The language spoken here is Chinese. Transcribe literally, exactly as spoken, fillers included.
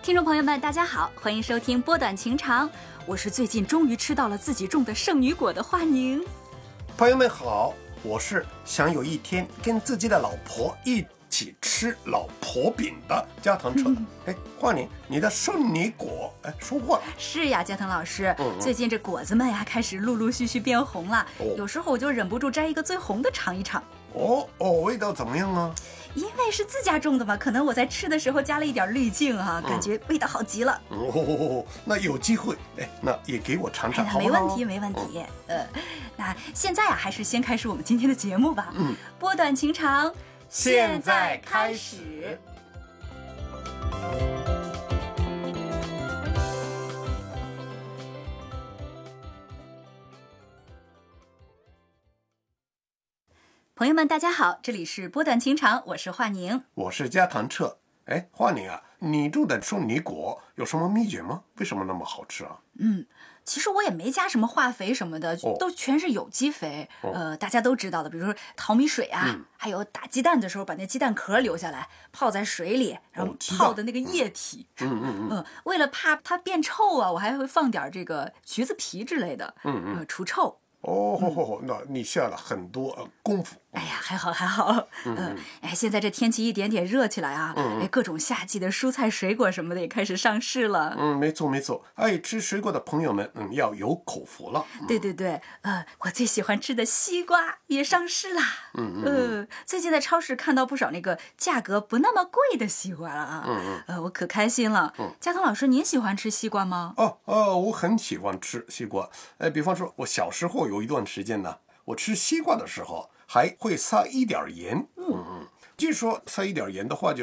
听众朋友们，大家好，欢迎收听波短情长，我是最近终于吃到了自己种的圣女果的华宁。 朋友们好，我是想有一天跟自己的老婆一起吃老婆饼的加藤彻。哎、嗯，华宁，你的圣女果哎收获了？ 是呀，加藤老师， 嗯嗯最近这果子们呀开始陆陆续续变红了、哦，有时候我就忍不住摘一个最红的尝一尝。 哦哦，味道怎么样啊？ 因为是自家种的嘛，可能我在吃的时候加了一点滤镜啊，感觉味道好极了。 哦，那有机会，哎，那也给我尝尝，好不好？ 没问题，没问题。嗯、呃，那现在啊，还是先开始我们今天的节目吧。 嗯， 波短情长，现在开始。朋友们，大家好，这里是波短情长，我是华宁， 我是加藤彻。哎，华宁啊，你种的圣女果有什么秘诀吗？为什么那么好吃啊？ 嗯，其实我也没加什么化肥什么的， 哦、 都全是有机肥、 哦。 呃，大家都知道的，比如说淘米水啊、 嗯， 还有打鸡蛋的时候把那鸡蛋壳留下来泡在水里，然后泡的那个液体。 嗯嗯嗯嗯、 呃。为了怕它变臭啊，我还会放点这个橘子皮之类的， 嗯嗯， 呃，除臭。 哦，嗯、呵呵，那你下了很多、呃、功夫。 哎呀，还好还好，嗯、呃，哎，现在这天气一点点热起来啊， 嗯哎，各种夏季的蔬菜水果什么的也开始上市了。 嗯，没错没错，爱吃水果的朋友们，嗯，要有口福了。 对对对，呃，我最喜欢吃的西瓜也上市啦。 嗯嗯， 呃，最近在超市看到不少那个价格不那么贵的西瓜了啊。 嗯嗯， 呃，我可开心了。 嗯， 加藤老师，您喜欢吃西瓜吗？ 哦哦，我很喜欢吃西瓜。哎，比方说，我小时候有一段时间呢，我吃西瓜的时候还会撒一点盐。嗯嗯，据说撒一点盐的话就